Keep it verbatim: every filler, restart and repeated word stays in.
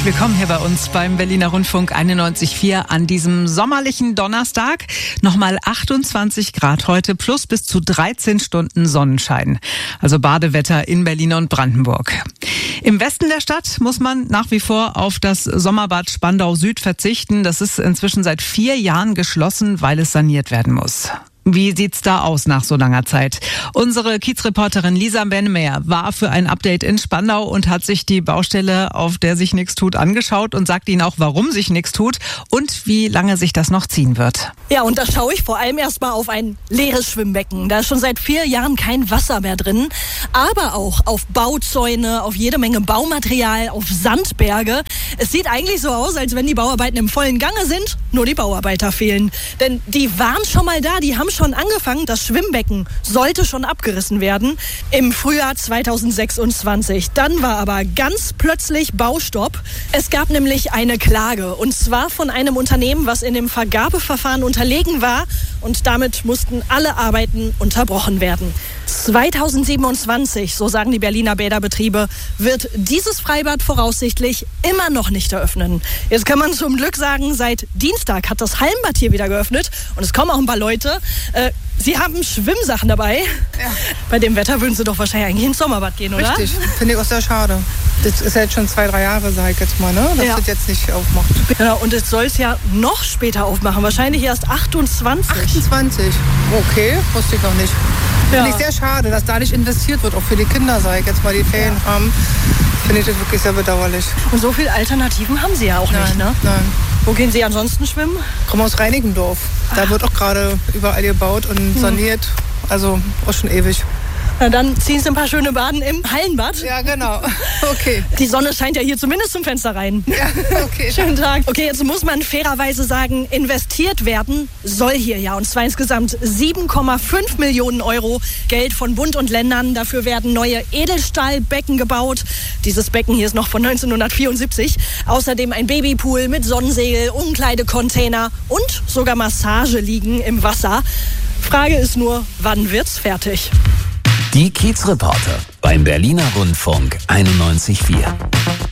Herzlich willkommen hier bei uns beim Berliner Rundfunk einundneunzig Komma vier an diesem sommerlichen Donnerstag. Nochmal achtundzwanzig Grad heute plus bis zu dreizehn Stunden Sonnenschein. Also Badewetter in Berlin und Brandenburg. Im Westen der Stadt muss man nach wie vor auf das Sommerbad Spandau Süd verzichten. Das ist inzwischen seit vier Jahren geschlossen, weil es saniert werden muss. Wie sieht's da aus nach so langer Zeit? Unsere Kiezreporterin Lisa Bennemeyer war für ein Update in Spandau und hat sich die Baustelle, auf der sich nichts tut, angeschaut und sagt Ihnen auch, warum sich nichts tut und wie lange sich das noch ziehen wird. Ja, und da schaue ich vor allem erstmal auf ein leeres Schwimmbecken. Da ist schon seit vier Jahren kein Wasser mehr drin. Aber auch auf Bauzäune, auf jede Menge Baumaterial, auf Sandberge. Es sieht eigentlich so aus, als wenn die Bauarbeiten im vollen Gange sind, nur die Bauarbeiter fehlen. Denn die waren schon mal da, die haben schon angefangen. Das Schwimmbecken sollte schon abgerissen werden im Frühjahr zweitausendsechsundzwanzig. Dann war aber ganz plötzlich Baustopp. Es gab nämlich eine Klage und zwar von einem Unternehmen, was in dem Vergabeverfahren unterlegen war und damit mussten alle Arbeiten unterbrochen werden. zweitausendsiebenundzwanzig, so sagen die Berliner Bäderbetriebe, wird dieses Freibad voraussichtlich immer noch nicht eröffnen. Jetzt kann man zum Glück sagen, seit Dienstag hat das Hallenbad hier wieder geöffnet und es kommen auch ein paar Leute. Äh, Sie haben Schwimmsachen dabei. Ja. Bei dem Wetter würden Sie doch wahrscheinlich eigentlich ins Sommerbad gehen, oder? Richtig, finde ich auch sehr schade. Das ist ja jetzt schon zwei, drei Jahre, sag ich jetzt mal, ne? dass Ja. das jetzt nicht aufmacht. Genau, und es soll es ja noch später aufmachen, wahrscheinlich erst achtundzwanzig. achtundzwanzig, okay, wusste ich noch nicht. Ja. Finde ich sehr schade, dass da nicht investiert wird, auch für die Kinder, sag ich jetzt mal, die Ferien haben. Finde ich das wirklich sehr bedauerlich. Und so viele Alternativen haben Sie ja auch nicht, ne? Nein. Wo gehen Sie ansonsten schwimmen? Ich komme aus Reinickendorf. Da wird auch gerade überall gebaut und saniert. Also auch schon ewig. Na, dann ziehen Sie ein paar schöne Baden im Hallenbad. Ja, genau. Okay. Die Sonne scheint ja hier zumindest zum Fenster rein. Ja, okay. Schönen Tag. Okay, jetzt muss man fairerweise sagen, investiert werden soll hier ja. Und zwar insgesamt sieben Komma fünf Millionen Euro Geld von Bund und Ländern. Dafür werden neue Edelstahlbecken gebaut. Dieses Becken hier ist noch von neunzehnhundertvierundsiebzig. Außerdem ein Babypool mit Sonnensegel, Umkleidecontainer und sogar Massageliegen im Wasser. Frage ist nur, wann wird's fertig? Die Kiezreporter beim Berliner Rundfunk einundneunzig Komma vier.